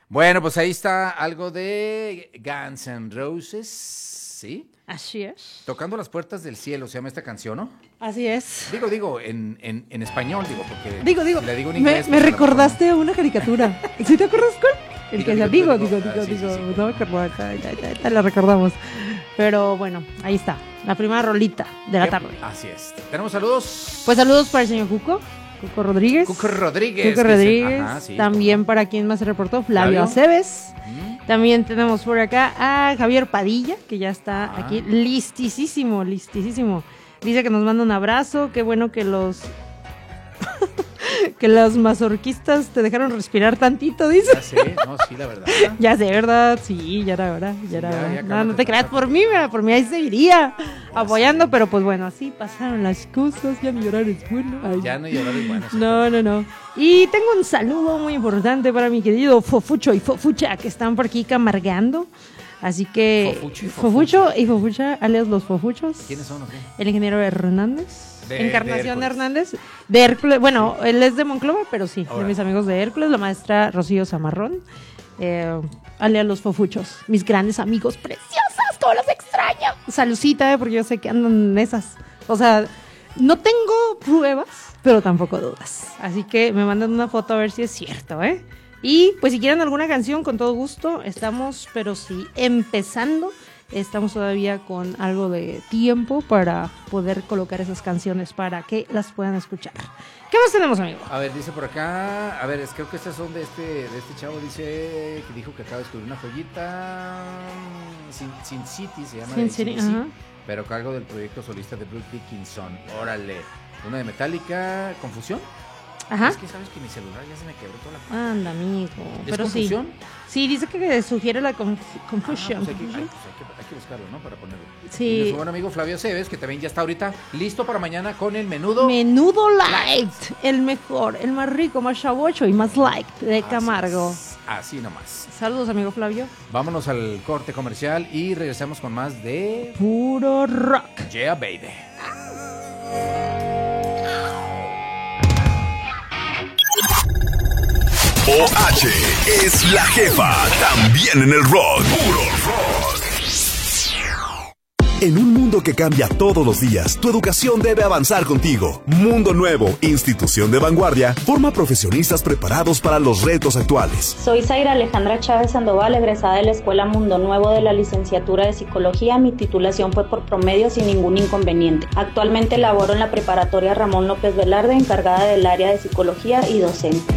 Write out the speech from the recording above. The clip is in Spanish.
Bueno, pues ahí está algo de Guns N' Roses, ¿sí? Así es. Tocando las puertas del cielo, se llama esta canción, ¿no? Así es. Digo, en español, porque Digo, si le digo en inglés. me pues, a lo mejor recordaste a una caricatura. ¿Sí te acuerdas cuál? El que Digo, decía, sí, sí. no me acuerdo, ahorita la recordamos. Pero bueno, ahí está, la primera rolita de la ¿Qué? tarde. Así es. ¿Tenemos saludos? Pues saludos para el señor Cuco Rodríguez. Cuco Rodríguez. Cuco Rodríguez. Ajá, sí, También para quien más se reportó, Flavio Flavio. Aceves. Ujú. También tenemos por acá a Javier Padilla, que ya está Ah. aquí listísimo. Dice que nos manda un abrazo, qué bueno que los que los mazorquistas te dejaron respirar tantito, dice. Ya sé, no, sí, la verdad. Ya sé, ¿verdad? Sí, ya era hora, ya hora. No, no cálmate, te creas por mí ahí seguiría apoyando, pero pues bueno, así pasaron las cosas, ya ni llorar es bueno. Ay. Ya no llorar es bueno. sí. No. Y tengo un saludo muy importante para mi querido Fofucho y Fofucha, que están por aquí camargando. Así que Fofucho y Fofucho y Fofucha, alias los Fofuchos. ¿Quiénes son o qué? El ingeniero Hernández. De Encarnación Hércules. Hernández. De Hércules. Bueno, él es de Monclova, pero sí, de Ahora. mis amigos de Hércules. La maestra Rocío Zamarrón. Alias los Fofuchos. Mis grandes amigos preciosas. Todos los extraño. Salucita, porque yo sé que andan en esas. O sea, no tengo pruebas, pero tampoco dudas. Así que me mandan una foto a ver si es cierto, ¿eh? Y pues si quieren alguna canción, con todo gusto, estamos, pero sí, empezando. Estamos todavía con algo de tiempo para poder colocar esas canciones para que las puedan escuchar. ¿Qué más tenemos, amigo? A ver, dice por acá, creo que estas son de este chavo, dice que dijo que acaba de descubrir una joyita, Sin City se llama, Sin de City, AC/DC, ajá. pero cargo del proyecto solista de Bruce Dickinson. Órale, una de Metallica, ¿Confusión? Ajá. Es que sabes que mi celular ya se me quebró toda la... Anda, amigo. ¿Es Pero confusión? Sí, dice que sugiere la confusión. Pues hay que buscarlo, ¿no? Para ponerlo. Sí. Y nuestro buen amigo Flavio Aceves, que también ya está ahorita listo para mañana con el menudo. Menudo light, el mejor, el más rico, más chavocho y más light de Camargo. Así nomás. Saludos, amigo Flavio. Vámonos al corte comercial y regresamos con más de Puro rock. Yeah, baby. OH es la jefa, también en el rock. Puro rock. En un mundo que cambia todos los días, tu educación debe avanzar contigo. Mundo Nuevo, institución de vanguardia, forma profesionistas preparados para los retos actuales. Soy Zaira Alejandra Chávez Sandoval, egresada de la Escuela Mundo Nuevo de la licenciatura de Psicología. Mi titulación fue por promedio sin ningún inconveniente. Actualmente laboro en la preparatoria Ramón López Velarde, encargada del área de Psicología y docente.